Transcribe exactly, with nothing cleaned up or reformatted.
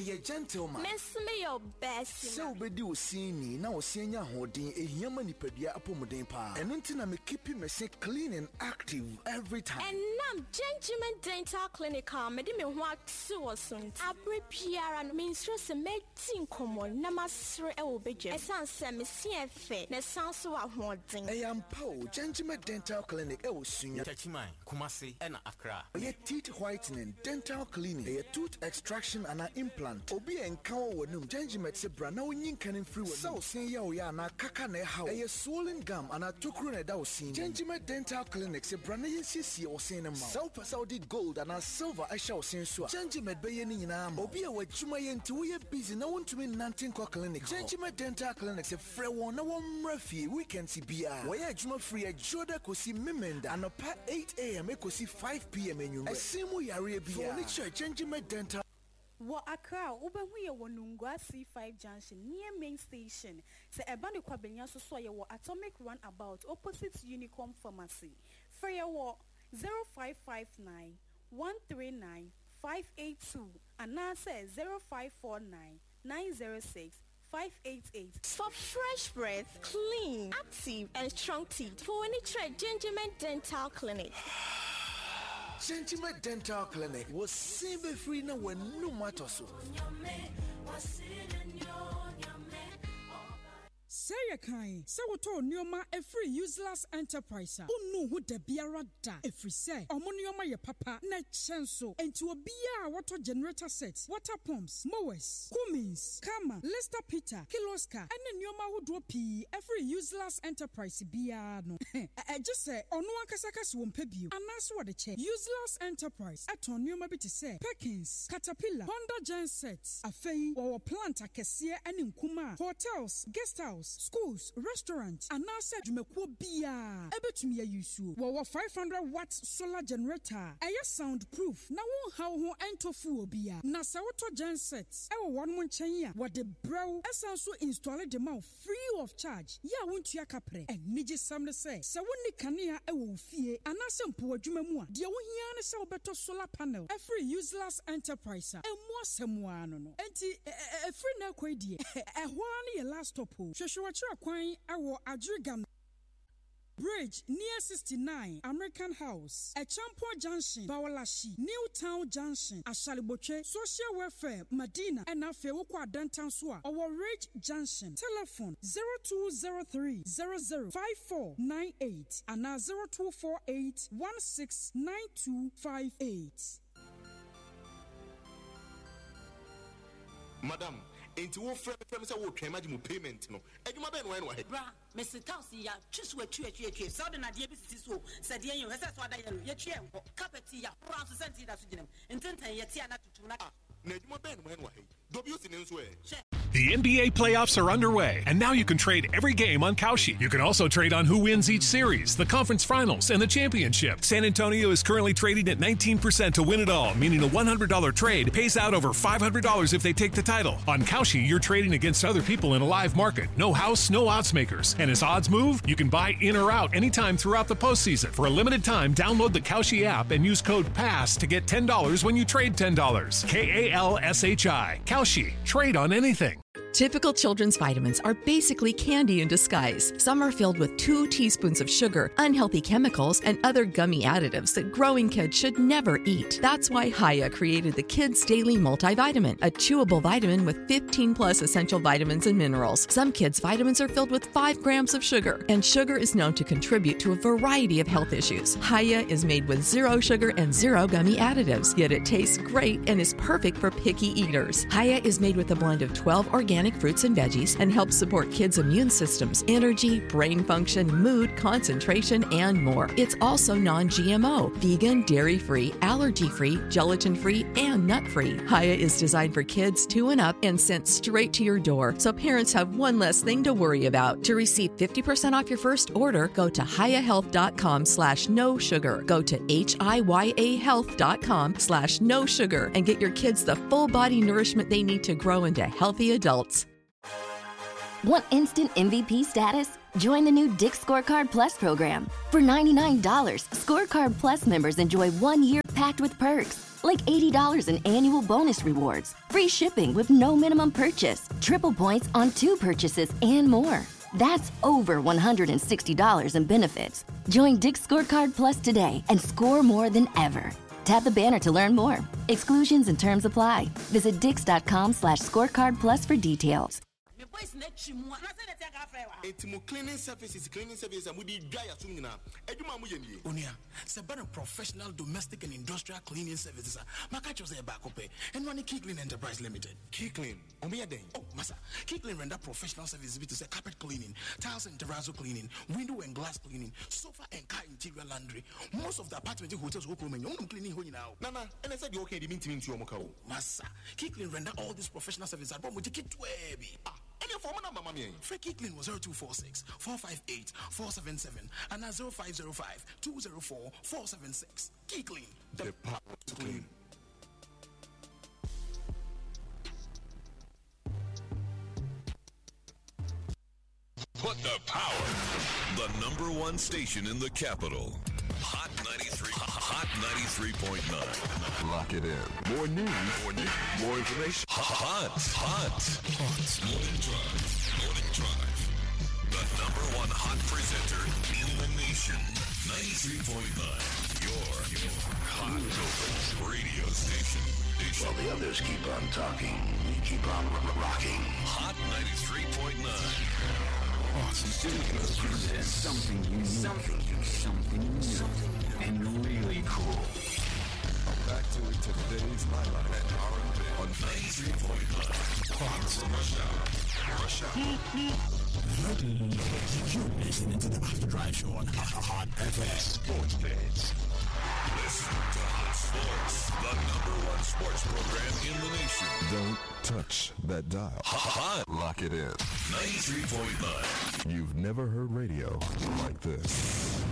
a gentleman. Miss me your best. So be do see me now senior holding a human pedia apomodin pa. And until I keep me say clean and active every time. And now Gentleman Dental Clinic me di me wa so soon. Abre piara and minstro se medin common na masre e obeje. Esan se me see fe na san so ahoden. I am Paul Gentleman Dental Clinic e wo sunya. Tachiman Kumasi and Accra. A teeth whitening dental cleaning, a tooth extraction and an implant. Obi and cow wenum Gentleman se bra na wonyin kanin free wo. So say ya ya na kaka na how. A swollen gum and a tokru na da osin. Gentleman Dental Clinic se bra na yin sisi o sin ma. So Saudi gold and a silver I shall sin so. Gentleman be yin nyina am. Obi a wajuma yin to we busy na won to me nantin ko clinic. Gentleman Dental Clinic se frɛ won na won mrafi weekend si bia. We ya juma free a joda kosi memenda anopa eight a m ekosi five p m enyu. Esimu yare bia. Furniture Gentleman Dental Wa Accra, Ubehu ye Wonungwa C five Junction near main station. Se ebani kwa benya so so ye wo Atomic Runabout opposite Unicorn Pharmacy. Free wo zero five five nine one three nine five eight two and now say zero five four nine nine zero six five eight eight. For fresh breath, clean, active, and strong teeth, for any trade, Gentleman Dental Clinic. Gentleman Dental Clinic was simple free now when no matter so. Say a kind, so what all Nioma a free useless enterprise. Oh no, who the biara da a free say, or Monioma your papa, net chanso, and to a beer water generator sets, water pumps, mowers, Cummins, Kama, Lester Peter, Kiloska, and the Nioma who drop P every useless enterprise biano. I just say, or no one casakas won't pay you, and that's what the check. Useless enterprise at on Nioma bit say, Perkins, Caterpillar, Honda Gen sets, a fay or plant a cassia and in Kuma, hotels, guest house. Schools, restaurants, and now said you make bia. Ebe to me a yusu. Wawa five hundred watts solar generator. Aya soundproof. Na won how ho ento fu bia. Na sawoto gen sets. Ewa one month chenya. What the bro esanso install the mouth free of charge. Ya won't ya capre. And niji samle say. Sa woni kania ewo fie. Anase mpo adwuma mu a. Dia wo hia ne sa obeto solar panel. A free useless enterprise. E mo semwa no no. Enti e free na kwedie. E ho na ye last stop ho. Shwashwa kwan awo Adrigam Bridge near sixty-nine American House, a Champo Junction, Bawalashi, Newtown Junction, Ashaliboche, Social Welfare, Medina, and Afewokwa Dantan Swa, our Ridge Junction. Telephone zero two zero three zero zero five four nine eight and now zero two four eight one six nine two five eight. Madam, into one friend from say what imagine payment no eduma ben wen wa he bra Mister Tausi ya twisu atwi atwi atwi so de na de bi sisi so se de yen hese so ada yen ye twi enko carpet ya france senti da so ginem ententen ye tia na tutu na na eduma ben wen wa he do bi o sin nso e The N B A playoffs are underway, and now you can trade every game on Kalshi. You can also trade on who wins each series, the conference finals, and the championship. San Antonio is currently trading at nineteen percent to win it all, meaning a one hundred dollars trade pays out over five hundred dollars if they take the title. On Kalshi, you're trading against other people in a live market. No house, no odds makers. And as odds move, you can buy in or out anytime throughout the postseason. For a limited time, download the Kalshi app and use code PASS to get ten dollars when you trade ten dollars. K A L S H I. Kalshi. Trade on anything. Typical children's vitamins are basically candy in disguise. Some are filled with two teaspoons of sugar, unhealthy chemicals, and other gummy additives that growing kids should never eat. That's why Hiya created the Kids Daily Multivitamin, a chewable vitamin with fifteen plus essential vitamins and minerals. Some kids' vitamins are filled with five grams of sugar, and sugar is known to contribute to a variety of health issues. Hiya is made with zero sugar and zero gummy additives, yet it tastes great and is perfect for picky eaters. Hiya is made with a blend of twelve organic fruits and veggies and helps support kids' immune systems, energy, brain function, mood, concentration, and more. It's also non-G M O, vegan, dairy-free, allergy-free, gelatin-free, and nut-free. Hiya is designed for kids two and up and sent straight to your door, so parents have one less thing to worry about. To receive fifty percent off your first order, go to hiyahealth.com slash no sugar. Go to H-I-Y-A health.com slash no sugar and get your kids the full body nourishment they need to grow into healthy adults. Want instant M V P status? Join the new Dick's Scorecard Plus program. For ninety-nine dollars, Scorecard Plus members enjoy one year packed with perks, like eighty dollars in annual bonus rewards, free shipping with no minimum purchase, triple points on two purchases, and more. That's over one hundred sixty dollars in benefits. Join Dick's Scorecard Plus today and score more than ever. Tap the banner to learn more. Exclusions and terms apply. Visit dix.com slash scorecard plus for details. It's more cleaning services, cleaning services, and we did dry as soon as Eduma Muyeni. Unia, Sabana professional domestic and industrial cleaning services. Makacho say back up, and one Key Clean Enterprise Limited. Key Clean, Omia Day. Oh, Massa, Key Clean render professional services to say carpet cleaning, tiles and terrazzo cleaning, window and glass cleaning, sofa and car interior laundry. Most of the apartment hotels work room and you cleaning who you now. Nana, and I said you okay, the mean to me to Yomoko. Massa, Key Clean render all these professional services. I want to take it to Abby. Ah. Free Key Clean was zero two four six, four five eight, four seven seven and now zero five zero five, two zero four, four seven six. Key Clean, the, the power to clean. Put the power. The number one station in the capital. Hot ninety-three. Hot ninety-three point nine. Lock it in. More news. More news. More information. Hot. Hot. Hot. Morning Drive. Morning Drive. The number one hot presenter in the nation. ninety-three point nine. Your, your hot open radio station. station. While the others keep on talking, we keep on rocking. Hot ninety-three point nine. Studios presents something unique, something unique, something new, something new, and really cool. Back to it today's highlight at R and B on ninety-three point nine. Hot Rush Hour. Rush Hour. You're listening to the Hot Drive Show on Hot F M. Sports Fans. Listen to Hot Sports, the number one sports program in the nation. Don't touch that dial. Hot. Lock it in. ninety-three point nine. You've never heard radio like this.